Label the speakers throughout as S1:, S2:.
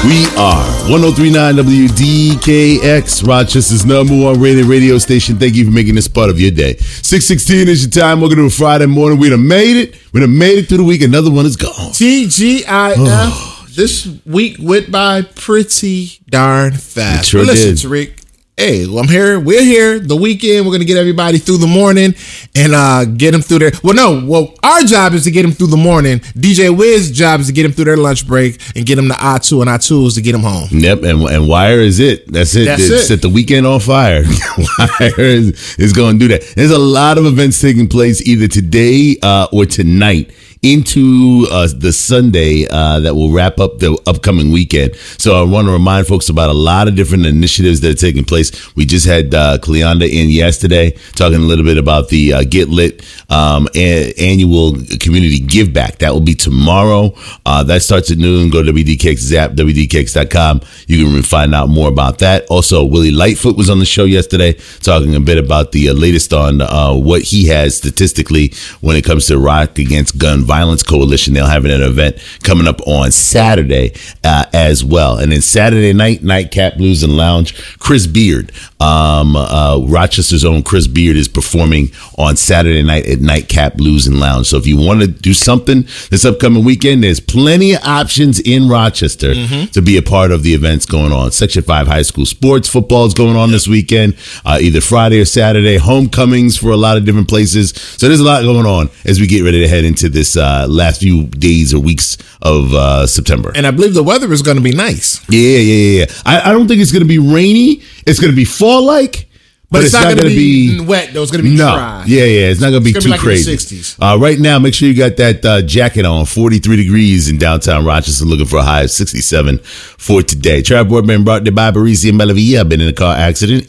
S1: We are 103.9 WDKX, Rochester's #1 rated radio station. Thank you for making this part of your day. 6:16 is your time. Welcome to a Friday morning. We done made it. We done made it through the week. Another one is gone.
S2: TGIF. This week went by pretty darn fast.
S1: It sure did.
S2: Tariq. Hey, well, I'm here. We're here. The weekend. We're going to get everybody through the morning and get them through their... our job is to get them through the morning. DJ Wiz's job is to get them through their lunch break and get them to I2, and I2 is to get them home.
S1: Yep, and Wire is it. That's it. Set the weekend on fire. Wire is going to do that. There's a lot of events taking place either today or tonight into the Sunday that will wrap up the upcoming weekend. So I want to remind folks about a lot of different initiatives that are taking place. We just had Cleonda in yesterday talking a little bit about the Get Lit annual community give back. That will be tomorrow. That starts at noon. Go to WDKX's app, WDKX.com. You can find out more about that. Also, Willie Lightfoot was on the show yesterday talking a bit about the latest on what he has statistically when it comes to Rock Against Gun Violence Coalition. They'll have an event coming up on Saturday as well. And then Saturday night, Nightcap Blues and Lounge, Chris Beard, Rochester's own Chris Beard, is performing on Saturday night at Nightcap Blues and Lounge. So if you want to do something this upcoming weekend, there's plenty of options in Rochester to be a part of the events going on. Section 5 high school sports, football is going on this weekend, either Friday or Saturday. Homecomings for a lot of different places. So there's a lot going on as we get ready to head into this last few days or weeks of September.
S2: And I believe the weather is going to be nice.
S1: Yeah. I don't think it's going to be rainy. It's going to be fall-like. But
S2: it's not going to be wet, though. It's going to be dry.
S1: Yeah. It's not going to be too crazy.
S2: In the 60s.
S1: Right now, make sure you got that jacket on. 43 degrees in downtown Rochester, looking for a high of 67 for today. Trav Boardman brought to you by Parisi and Bellavia. I've been in a car accident.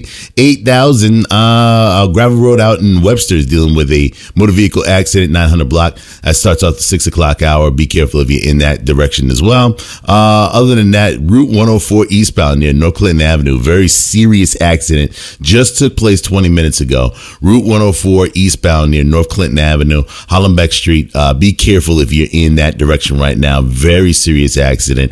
S1: 888-8000. Gravel Road out in Webster is dealing with a motor vehicle accident, 900 block. That starts off the 6 o'clock hour. Be careful if you're in that direction as well. Other than that, Route 104 eastbound near North Clinton Avenue. Very serious accident. Just took place 20 minutes ago. Route 104 eastbound near North Clinton Avenue, Hollenbeck Street. Be careful if you're in that direction right now. Very serious accident.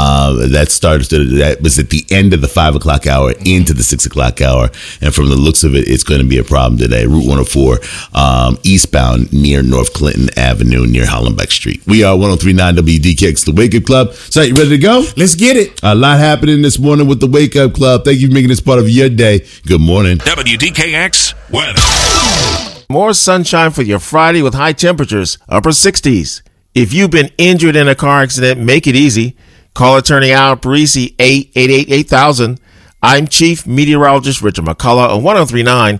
S1: That was at the end of the 5 o'clock hour into the 6 o'clock hour. And from the looks of it, it's going to be a problem today. Route 104 eastbound near North Clinton Avenue near Hollenbeck Street. We are 103.9 WDKX, the Wake Up Club. So you ready to go?
S2: Let's get it.
S1: A lot happening this morning with the Wake Up Club. Thank you for making this part of your day. Good morning.
S3: WDKX weather.
S4: More sunshine for your Friday with high temperatures, upper 60s. If you've been injured in a car accident, make it easy. Call Attorney Al Parisi, 888-8000. I'm Chief Meteorologist Richard McCullough on 103.9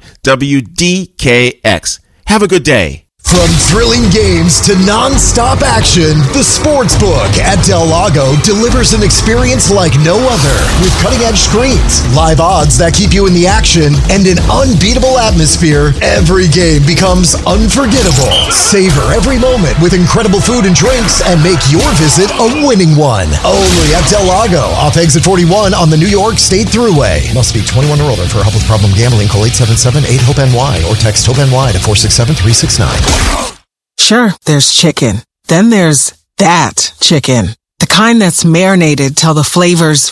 S4: WDKX. Have a good day.
S5: From thrilling games to non-stop action, the Sportsbook at Del Lago delivers an experience like no other. With cutting-edge screens, live odds that keep you in the action, and an unbeatable atmosphere, every game becomes unforgettable. Savor every moment with incredible food and drinks and make your visit a winning one. Only at Del Lago, off exit 41 on the New York State Thruway. Must be 21 or older. For help with problem gambling, call 877-8-HOPE-NY or text HOPE-NY to 467-369.
S6: Sure, there's chicken. Then there's that chicken. The kind that's marinated till the flavors